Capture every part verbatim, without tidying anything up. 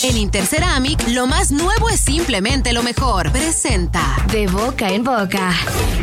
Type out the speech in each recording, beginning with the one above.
En Interceramic, lo más nuevo es simplemente lo mejor. Presenta De Boca en Boca.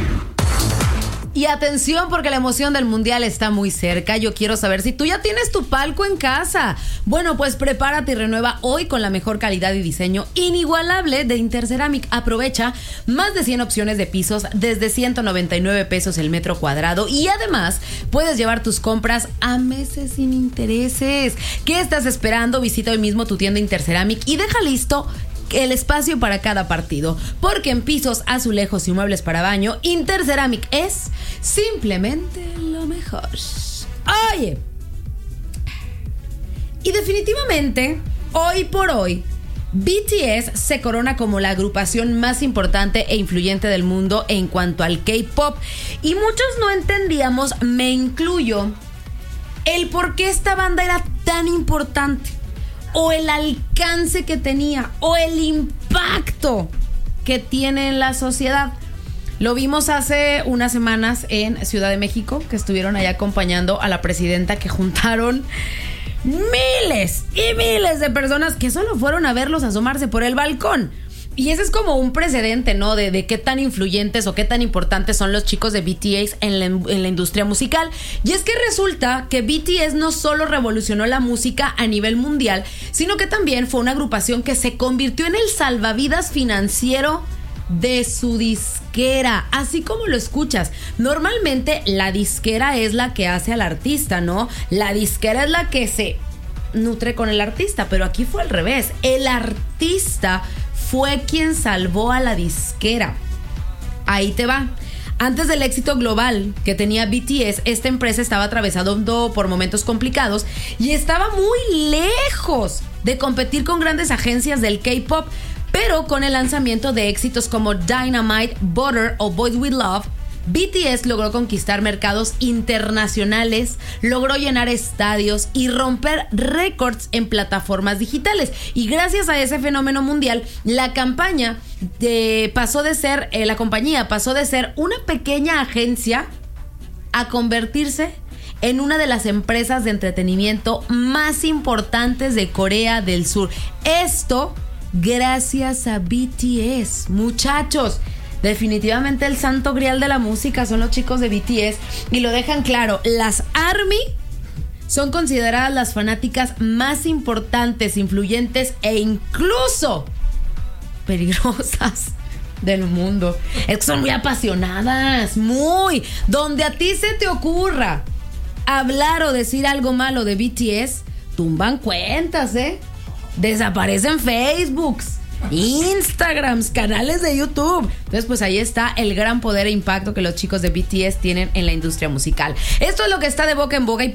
Y atención, porque la emoción del mundial está muy cerca. Yo quiero saber si tú ya tienes tu palco en casa. Bueno, pues prepárate y renueva hoy con la mejor calidad y diseño inigualable de Interceramic. Aprovecha más de cien opciones de pisos desde ciento noventa y nueve pesos el metro cuadrado. Y además puedes llevar tus compras a meses sin intereses. ¿Qué estás esperando? Visita hoy mismo tu tienda Interceramic y deja listo el espacio para cada partido, porque en pisos, azulejos y muebles para baño, Interceramic es simplemente lo mejor. Oye, y definitivamente hoy por hoy B T S se corona como la agrupación más importante e influyente del mundo en cuanto al K-pop, y muchos no entendíamos, me incluyo, el por qué esta banda era tan importante, o el alcance que tenía, o el impacto que tiene en la sociedad. Lo vimos hace unas semanas en Ciudad de México, que estuvieron allá acompañando a la presidenta, que juntaron miles y miles de personas que solo fueron a verlos asomarse por el balcón. Y ese es como un precedente, ¿no? De, de qué tan influyentes o qué tan importantes son los chicos de B T S en la, en la industria musical. Y es que resulta que B T S no solo revolucionó la música a nivel mundial, sino que también fue una agrupación que se convirtió en el salvavidas financiero de su disquera, así como lo escuchas. Normalmente la disquera es la que hace al artista, ¿no? La disquera es la que se nutre con el artista, pero aquí fue al revés. El artista fue quien salvó a la disquera. Ahí te va. Antes del éxito global que tenía B T S, esta empresa estaba atravesando por momentos complicados y estaba muy lejos de competir con grandes agencias del K-pop. Pero con el lanzamiento de éxitos como Dynamite, Butter o Boys We Love, B T S logró conquistar mercados internacionales, logró llenar estadios y romper récords en plataformas digitales. Y gracias a ese fenómeno mundial, la campaña de, pasó de ser, eh, la compañía pasó de ser una pequeña agencia a convertirse en una de las empresas de entretenimiento más importantes de Corea del Sur. Esto gracias a B T S, muchachos. Definitivamente el santo grial de la música son los chicos de B T S, y lo dejan claro. Las ARMY son consideradas las fanáticas más importantes, influyentes e incluso peligrosas del mundo. Es que son muy apasionadas, muy. Donde a ti se te ocurra hablar o decir algo malo de B T S, tumban cuentas, ¿eh? Desaparecen Facebooks, Instagrams, canales de YouTube. Entonces, pues ahí está el gran poder e impacto que los chicos de B T S tienen en la industria musical. Esto es lo que está de boca en boca y